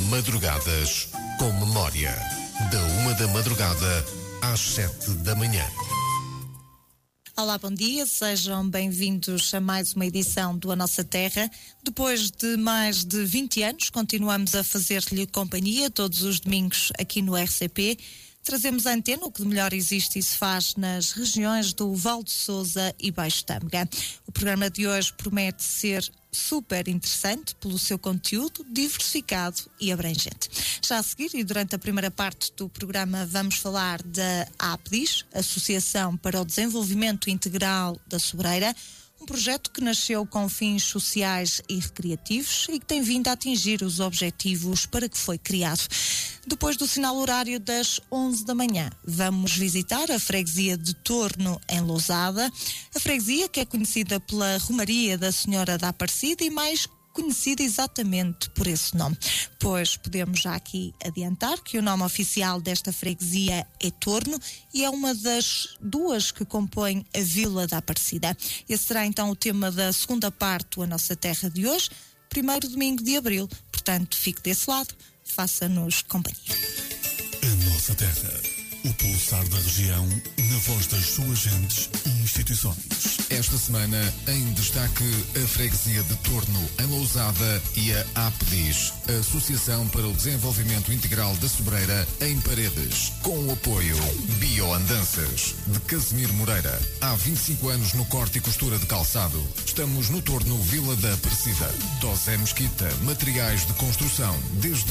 Madrugadas com Memória. Da 1 da madrugada às 7 da manhã. Olá, bom dia, sejam bem-vindos a mais uma edição do A Nossa Terra. Depois de mais de 20 anos, continuamos a fazer-lhe companhia todos os domingos aqui no RCP. Trazemos à antena o que de melhor existe e se faz nas regiões do Val de Sousa e Baixo Tâmega. O programa de hoje promete ser super interessante pelo seu conteúdo diversificado e abrangente. Já a seguir e durante a primeira parte do programa vamos falar da APDIS, Associação para o Desenvolvimento Integral da Sobreira, um projeto que nasceu com fins sociais e recreativos e que tem vindo a atingir os objetivos para que foi criado. Depois do sinal horário das 11 da manhã, vamos visitar a freguesia de Torno, em Lousada, a freguesia que é conhecida pela Romaria da Senhora da Aparecida e mais conhecida exatamente por esse nome, pois podemos já aqui adiantar que o nome oficial desta freguesia é Torno e é uma das duas que compõem a Vila da Aparecida. Esse será então o tema da segunda parte do A Nossa Terra de hoje, primeiro domingo de abril, portanto fique desse lado, faça-nos companhia. A Nossa Terra, o pulsar da região, na voz das suas gentes e instituições. Esta semana, em destaque, a freguesia de Torno, em Lousada, e a APDIS, a Associação para o Desenvolvimento Integral da Sobreira, em Paredes, com o apoio Bioandanças, de Casimiro Moreira. Há 25 anos no corte e costura de calçado. Estamos no Torno, Vila da Aparecida. Tosé Mesquita, materiais de construção, desde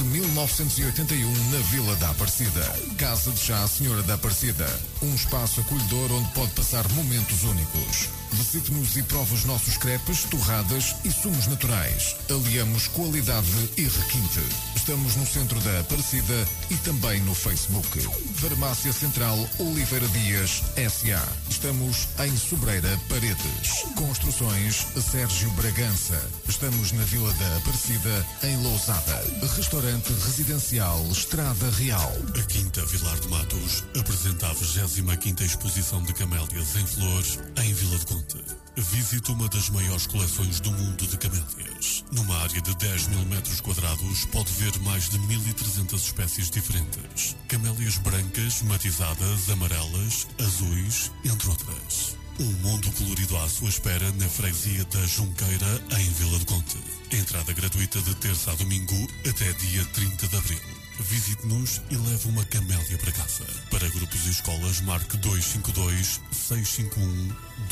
1981 na Vila da Aparecida. Casa de Chá Senhora da Aparecida, um espaço acolhedor onde pode passar momentos únicos. Visite-nos e prove os nossos crepes, torradas e sumos naturais. Aliamos qualidade e requinte. Estamos no centro da Aparecida e também no Facebook. Farmácia Central Oliveira Dias S.A. Estamos em Sobreira, Paredes. Construções Sérgio Bragança. Estamos na Vila da Aparecida, em Lousada. Restaurante Residencial Estrada Real. A Quinta Vilar de Matos apresenta a 25ª Exposição de Camélias em Flores, em Vila de Conde. Visite uma das maiores coleções do mundo de camélias. Numa área de 10 mil metros quadrados, pode ver mais de 1.300 espécies diferentes. Camélias brancas, matizadas, amarelas, azuis, entre outras. Um mundo colorido à sua espera na freguesia da Junqueira, em Vila de Conde. Entrada gratuita de terça a domingo até dia 30 de abril. Visite-nos e leve uma camélia para casa. Para grupos e escolas, marque 252 651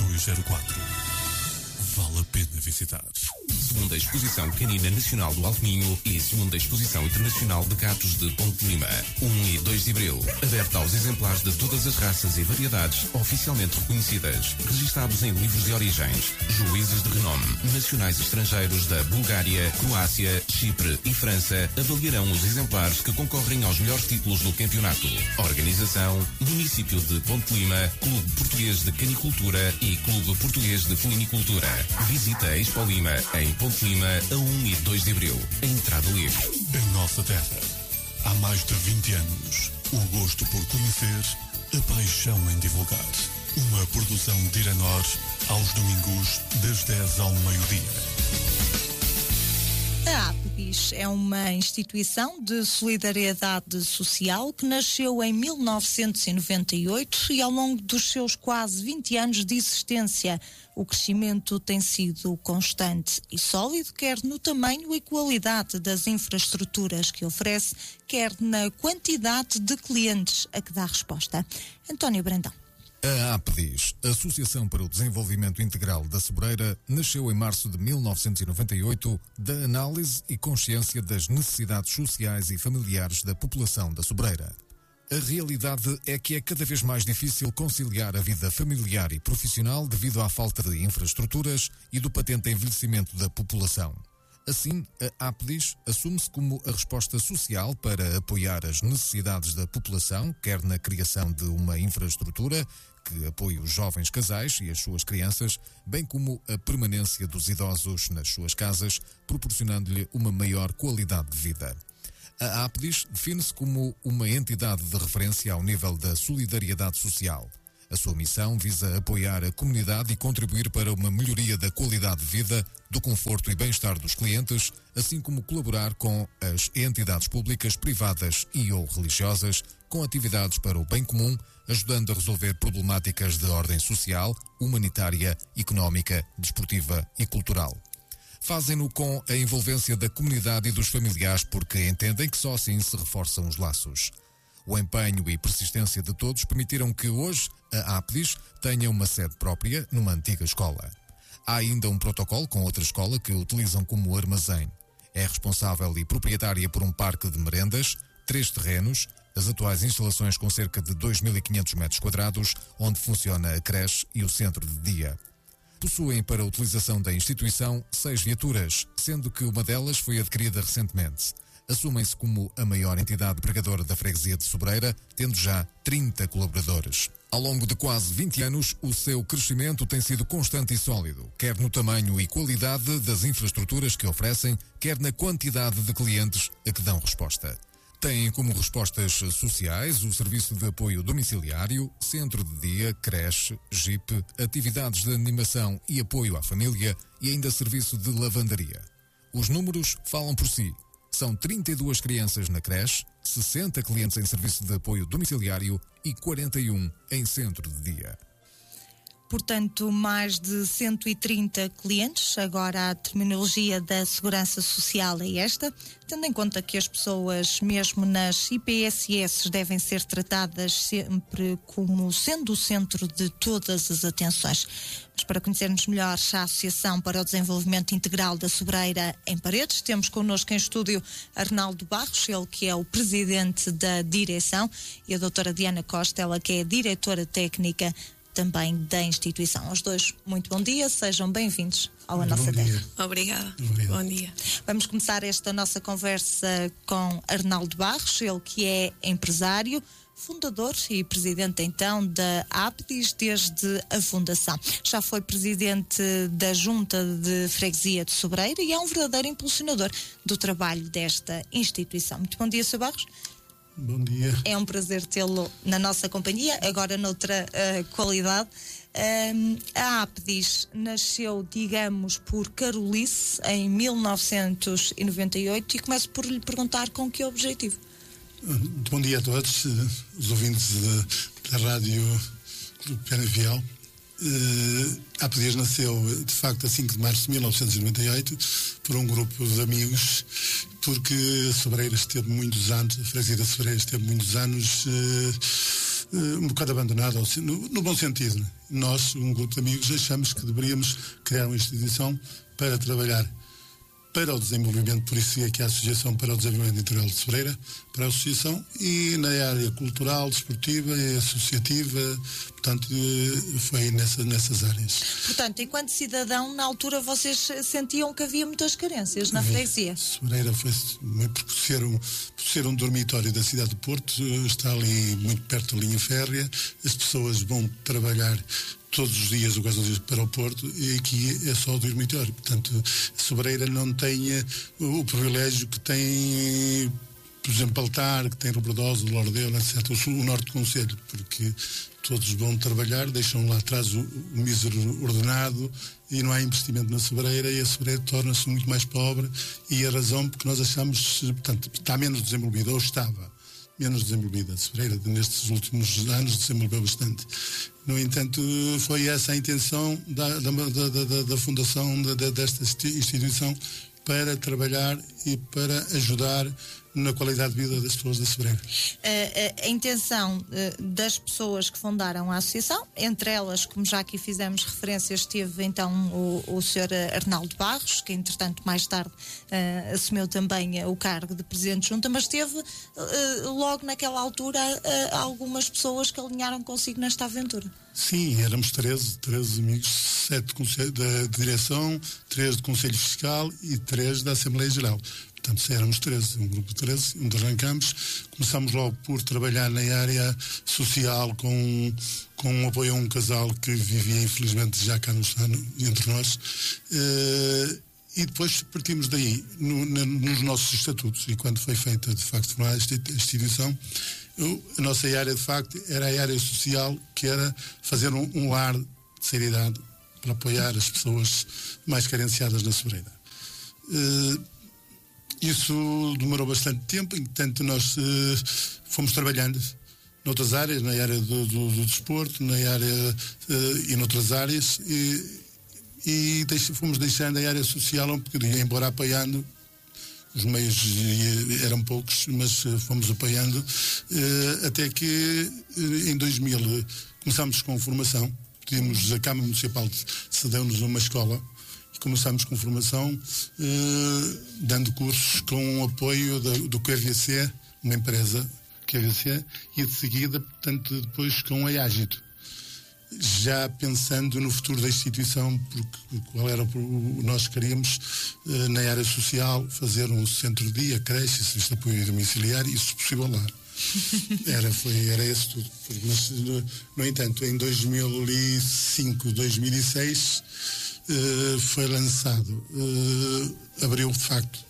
204. Vale a pena visitar. Segunda Exposição Canina Nacional do Alto Minho e Segunda Exposição Internacional de Gatos de Ponte de Lima, 1 e 2 de abril. Aberta aos exemplares de todas as raças e variedades oficialmente reconhecidas, registados em livros de origens, juízes de renome, nacionais e estrangeiros da Bulgária, Croácia, Chipre e França avaliarão os exemplares que concorrem aos melhores títulos do campeonato. Organização: Município de Ponte de Lima, Clube Português de Canicultura e Clube Português de Floricultura. Visita a Expo Lima em Ponte Lima a 1 e 2 de abril. A entrada livre. Em Nossa Terra, há mais de 20 anos, o gosto por conhecer, a paixão em divulgar. Uma produção de Iranor aos domingos das 10 ao meio-dia. A APDIS é uma instituição de solidariedade social que nasceu em 1998 e ao longo dos seus quase 20 anos de existência o crescimento tem sido constante e sólido, quer no tamanho e qualidade das infraestruturas que oferece, quer na quantidade de clientes a que dá resposta. António Brandão. A APDIS, Associação para o Desenvolvimento Integral da Sobreira, nasceu em março de 1998 da análise e consciência das necessidades sociais e familiares da população da Sobreira. A realidade é que é cada vez mais difícil conciliar a vida familiar e profissional devido à falta de infraestruturas e do patente envelhecimento da população. Assim, a APDIS assume-se como a resposta social para apoiar as necessidades da população, quer na criação de uma infraestrutura que apoie os jovens casais e as suas crianças, bem como a permanência dos idosos nas suas casas, proporcionando-lhe uma maior qualidade de vida. A APDIS define-se como uma entidade de referência ao nível da solidariedade social. A sua missão visa apoiar a comunidade e contribuir para uma melhoria da qualidade de vida, do conforto e bem-estar dos clientes, assim como colaborar com as entidades públicas, privadas e ou religiosas, com atividades para o bem comum, ajudando a resolver problemáticas de ordem social, humanitária, económica, desportiva e cultural. Fazem-no com a envolvência da comunidade e dos familiares porque entendem que só assim se reforçam os laços. O empenho e persistência de todos permitiram que hoje a APDIS tenha uma sede própria numa antiga escola. Há ainda um protocolo com outra escola que utilizam como armazém. É responsável e proprietária por um parque de merendas, 3 terrenos, as atuais instalações com cerca de 2.500 metros quadrados, onde funciona a creche e o centro de dia. Possuem para a utilização da instituição 6 viaturas, sendo que uma delas foi adquirida recentemente. Assumem-se como a maior entidade pregadora da freguesia de Sobreira, tendo já 30 colaboradores. Ao longo de quase 20 anos, o seu crescimento tem sido constante e sólido, quer no tamanho e qualidade das infraestruturas que oferecem, quer na quantidade de clientes a que dão resposta. Têm como respostas sociais o serviço de apoio domiciliário, centro de dia, creche, JIP, atividades de animação e apoio à família e ainda serviço de lavandaria. Os números falam por si. São 32 crianças na creche, 60 clientes em serviço de apoio domiciliário e 41 em centro de dia. Portanto, mais de 130 clientes. Agora a terminologia da Segurança Social é esta, tendo em conta que as pessoas, mesmo nas IPSS, devem ser tratadas sempre como sendo o centro de todas as atenções. Mas para conhecermos melhor a Associação para o Desenvolvimento Integral da Sobreira em Paredes, temos connosco em estúdio Arnaldo Barros, ele que é o presidente da direção, e a doutora Diana Costa, ela que é a diretora técnica também da instituição. Aos dois, muito bom dia, sejam bem-vindos ao A Nossa Terra. Obrigada. Bom dia. Vamos começar esta nossa conversa com Arnaldo Barros, ele que é empresário, fundador e presidente então da APDIS desde a fundação. Já foi presidente da Junta de Freguesia de Sobreira e é um verdadeiro impulsionador do trabalho desta instituição. Muito bom dia, Sr. Barros. Bom dia. É um prazer tê-lo na nossa companhia, agora noutra qualidade. A APDIS nasceu, digamos, por Carolice em 1998 e começo por lhe perguntar com que objetivo. Muito bom dia a todos, os ouvintes da Rádio Clube Pena Fiel. A APDIS nasceu, de facto, a 5 de março de 1998 por um grupo de amigos, porque a Sobreira esteve muitos anos, a freguesia da Sobreira esteve muitos anos um bocado abandonada, no bom sentido. Nós, um grupo de amigos, achamos que deveríamos criar uma instituição para trabalhar para o desenvolvimento, por isso é que a Associação para o Desenvolvimento Integral de Sobreira, para a Associação, e na área cultural, desportiva e associativa, portanto, foi nessas áreas. Portanto, enquanto cidadão, na altura vocês sentiam que havia muitas carências na freguesia? Sobreira foi, por ser um dormitório da cidade de Porto, está ali muito perto da linha férrea, as pessoas vão trabalhar todos os dias, ou quase todos os dias, para o Porto, e aqui é só o dormitório. Portanto, a Sobreira não tem o privilégio que tem, por exemplo, Altar, que tem Robradosa, Lordelo, etc., o Norte do Concelho, porque todos vão trabalhar, deixam lá atrás o mísero ordenado e não há investimento na Sobreira, e a Sobreira torna-se muito mais pobre, e a razão porque nós achamos, portanto, está menos desenvolvida, ou estava menos desenvolvida. A Sobreira, nestes últimos anos, desenvolveu bastante. No entanto, foi essa a intenção da fundação desta instituição, para trabalhar e para ajudar na qualidade de vida das pessoas da Sobreira. A intenção das pessoas que fundaram a associação, entre elas, como já aqui fizemos referências, esteve então o Sr. Arnaldo Barros, que entretanto mais tarde assumiu também o cargo de Presidente de Junta, mas teve logo naquela altura algumas pessoas que alinharam consigo nesta aventura. Sim, éramos 13 amigos, 7 da direção, 3 do Conselho Fiscal e 3 da Assembleia Geral. Portanto, éramos 13, um grupo de 13, onde arrancamos. Começámos logo por trabalhar na área social com um apoio a um casal que vivia, infelizmente, já cá entre nós. E depois partimos daí, nos nossos estatutos. E quando foi feita, de facto, esta instituição, A nossa área, de facto, era a área social, que era fazer um lar de seriedade para apoiar as pessoas mais carenciadas na Sobreira. Isso demorou bastante tempo, enquanto nós fomos trabalhando noutras áreas, na área do desporto, na área e noutras áreas, e fomos deixando a área social um bocadinho, embora apoiando. Os meios eram poucos, mas fomos apoiando, até que em 2000 começámos com formação. Pedimos, a Câmara Municipal cedeu-nos uma escola e começámos com formação, dando cursos com o apoio do QVC, uma empresa QVC, e de seguida, portanto, depois com a Ágito. Já pensando no futuro da instituição, porque qual era nós queríamos, na área social, fazer um centro-dia, creche, serviço de apoio domiciliar, e, se possível, lá. Era esse tudo. Mas, no entanto, em 2005, 2006, foi lançado, abriu, de facto,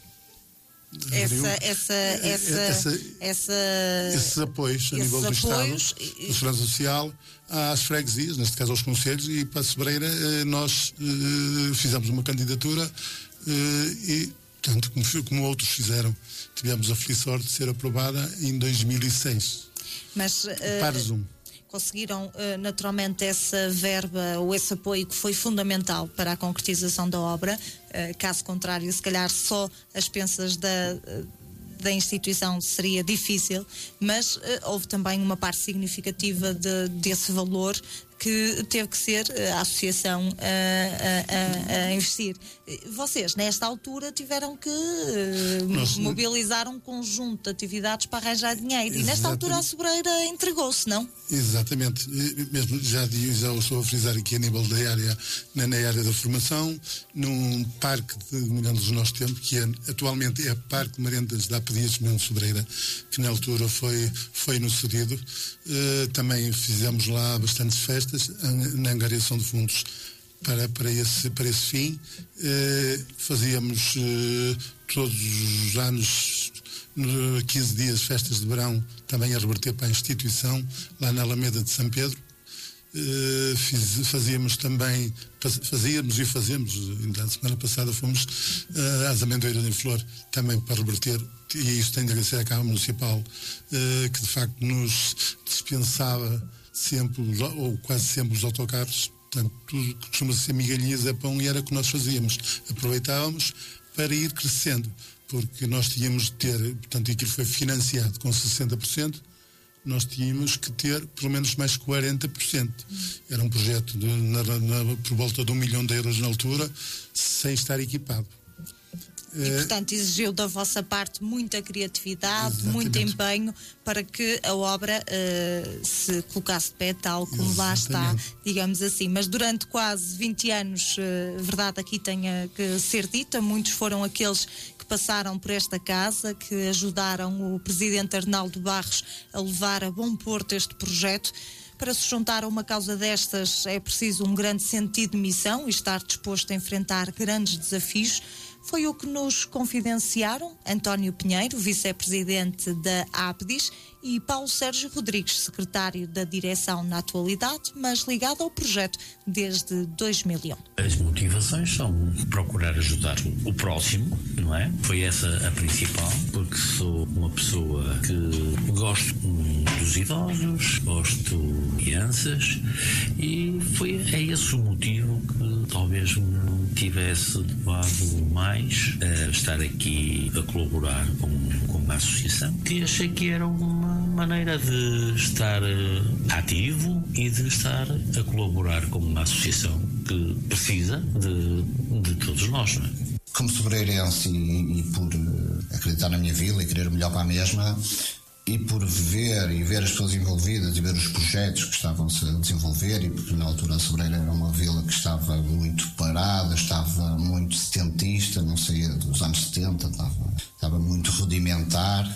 esses apoios a nível do Estado, da Segurança Social, às freguesias, neste caso aos concelhos, e para a Sobreira nós fizemos uma candidatura e, tanto como outros fizeram, tivemos a feliz sorte de ser aprovada em 2006. Mas conseguiram naturalmente essa verba ou esse apoio que foi fundamental para a concretização da obra. Caso contrário, se calhar só as pensas da instituição seria difícil, mas houve também uma parte significativa desse valor que teve que ser a associação a investir. Vocês, nesta altura, tiveram que mobilizar um conjunto de atividades para arranjar dinheiro. Exatamente. E nesta altura a Sobreira entregou-se, não? Exatamente. Mesmo já estou a frisar aqui a nível da área, na área da formação, num parque de merendas do nosso tempo, que atualmente é o Parque de Merendas da APDIS de Sobreira, que na altura foi no cedido. Também fizemos lá bastantes festas na angariação de fundos para esse fim. Fazíamos todos os anos, 15 dias, festas de verão, também a reverter para a instituição, lá na Alameda de São Pedro. Fazíamos e fazemos, ainda a semana passada fomos às Amendoeiras em Flor, também para reverter, e isso tem de agradecer à Câmara Municipal, que de facto nos dispensava sempre, ou quase sempre, os autocarros. Portanto, tudo que costuma ser migalhinhas é pão, e era o que nós fazíamos. Aproveitávamos para ir crescendo, porque nós tínhamos de ter, portanto, aquilo foi financiado com 60%, nós tínhamos que ter pelo menos mais 40%. Era um projeto por volta de €1 milhão na altura, sem estar equipado. E, portanto, exigiu da vossa parte muita criatividade, exatamente, muito empenho para que a obra se colocasse de pé, tal como exatamente lá está, digamos assim. Mas durante quase 20 anos, verdade aqui tenha que ser dita, muitos foram aqueles que passaram por esta casa, que ajudaram o presidente Arnaldo Barros a levar a bom porto este projeto. Para se juntar a uma causa destas é preciso um grande sentido de missão e estar disposto a enfrentar grandes desafios. Foi o que nos confidenciaram António Pinheiro, vice-presidente da APDIS, e Paulo Sérgio Rodrigues, secretário da direção na atualidade, mas ligado ao projeto desde 2001. As motivações são procurar ajudar o próximo, não é? Foi essa a principal, porque sou uma pessoa que gosto dos idosos, gosto de crianças, e é esse o motivo que talvez me tivesse levado mais a estar aqui a colaborar com uma associação, que achei que era uma maneira de estar ativo e de estar a colaborar com uma associação que precisa de todos nós, não é? Como sobreirense e por acreditar na minha vila e querer o melhor para a mesma, e por ver as pessoas envolvidas e ver os projetos que estavam-se a desenvolver, e porque na altura a Sobreira era uma vila que estava muito parada, estava muito setentista, não sei, dos anos 70, estava muito rudimentar.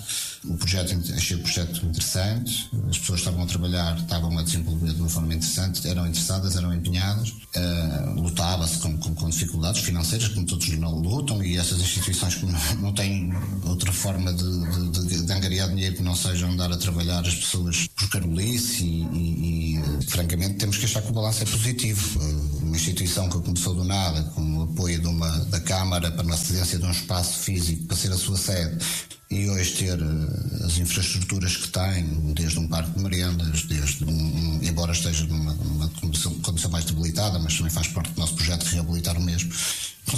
Achei o projeto interessante, as pessoas estavam a trabalhar, estavam a desenvolver de uma forma interessante, eram interessadas, eram empenhadas, lutava-se com dificuldades financeiras, como todos não lutam, e essas instituições que não têm outra forma de angariar dinheiro que não seja andar a trabalhar as pessoas por carolice e francamente temos que achar que o balanço é positivo. Uma instituição que começou do nada, com o apoio da Câmara para a cedência de um espaço físico para ser a sua sede, e hoje ter as infraestruturas que tem, desde um parque de merendas, embora esteja numa condição mais debilitada, mas também faz parte do nosso projeto de reabilitar o mesmo,